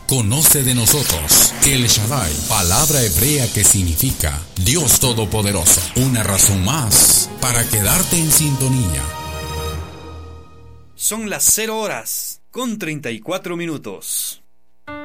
Conoce de nosotros El Shaddai, palabra hebrea que significa Dios Todopoderoso. Una razón más para quedarte en sintonía. Son las 0 horas con 34 minutos.